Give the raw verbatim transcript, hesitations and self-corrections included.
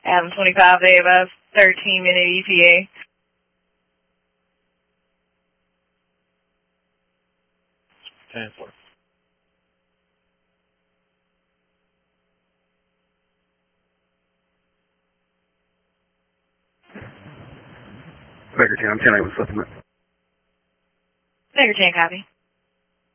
Adam twenty-five, they have a thirteen minute E T A. ten four. Baker ten, I'm ten eight with supplement. Baker ten, copy.